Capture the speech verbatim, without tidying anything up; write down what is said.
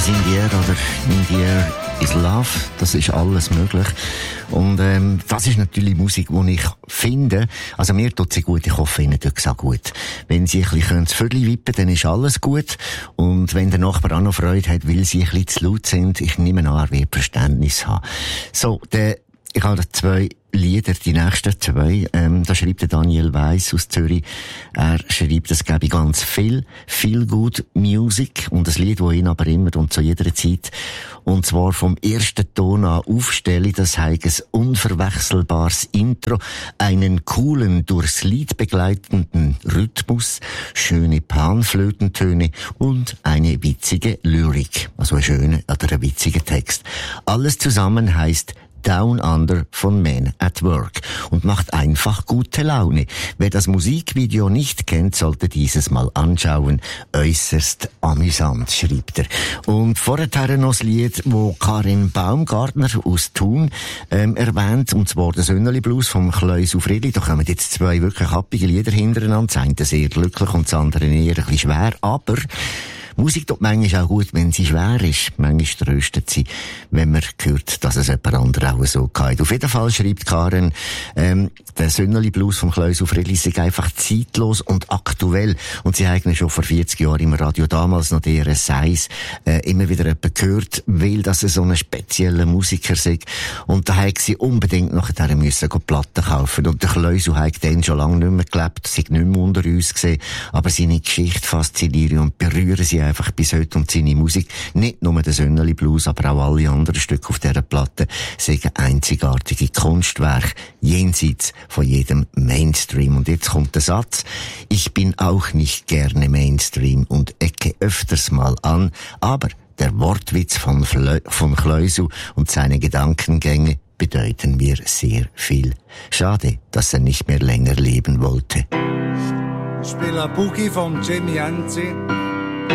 In the Air oder In the Air is Love, das ist alles möglich. Und ähm, das ist natürlich Musik, die ich finde, also mir tut sie gut, ich hoffe, Ihnen tut es auch gut. Wenn Sie ein bisschen das Viertel wippen, dann ist alles gut. Und wenn der Nachbar auch noch Freude hat, weil Sie ein bisschen zu laut sind, ich nehme an, er wird Verständnis haben. So, der, ich habe zwei Lieder, die nächsten zwei, ähm, da schreibt der Daniel Weiss aus Zürich, er schreibt, es gäbe ganz viel, viel gut Music und das Lied, das ihn aber immer und zu jeder Zeit, und zwar vom ersten Ton an aufstelle, das heißt ein unverwechselbares Intro, einen coolen, durchs Lied begleitenden Rhythmus, schöne Panflötentöne und eine witzige Lyrik, also ein schöner oder ein witziger Text. Alles zusammen heißt Down Under von Men at Work und macht einfach gute Laune. Wer das Musikvideo nicht kennt, sollte dieses mal anschauen. Äußerst amüsant, schreibt er. Und vorher noch das Lied, wo Karin Baumgartner aus Thun ähm, erwähnt, und zwar der Sönneli Blues vom Kleus auf Friedli. Da kommen jetzt zwei wirklich happige Lieder hintereinander. Das eine sehr glücklich und das andere eher ein bisschen schwer, aber Musik tut manchmal auch gut, wenn sie schwer ist. Manchmal tröstet sie, wenn man hört, dass es jemand anderes auch so geht. Auf jeden Fall schreibt Karen, ähm, der Sönneli Blues vom Kleus auf Friedli sei einfach zeitlos und aktuell. Und sie haben schon vor vierzig Jahren im Radio, damals noch der Seis, äh, immer wieder jemand gehört, weil das so ein spezieller Musiker sei. Und da haben sie unbedingt nachher müssen Platten kaufen. Und der Kleus hat dann schon lange nicht mehr gelebt, sei nicht mehr unter uns gesehen, aber seine Geschichte fasziniert und berühren sie einfach bis heute, und seine Musik, nicht nur der Sönneli Blues, aber auch alle anderen Stücke auf dieser Platte, sind einzigartige Kunstwerke, jenseits von jedem Mainstream. Und jetzt kommt der Satz: Ich bin auch nicht gerne Mainstream und ecke öfters mal an, aber der Wortwitz von, Flö- von Kleusel und seine Gedankengänge bedeuten mir sehr viel. Schade, dass er nicht mehr länger leben wollte. Ich spiele Boogie von Jimmy Enzi.